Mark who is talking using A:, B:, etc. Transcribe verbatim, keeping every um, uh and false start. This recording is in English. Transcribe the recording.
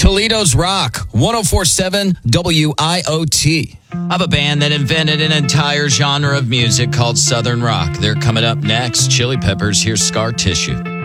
A: Toledo's Rock, one oh four point seven W I O T. Of a band that invented an entire genre of music called Southern rock. They're coming up next. Chili Peppers, here's Scar Tissue.